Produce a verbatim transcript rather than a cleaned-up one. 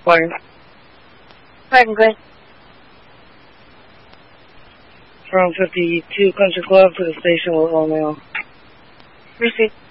Fine. Pardon, good. From fifty-two Country Club to the station with all mail. Received.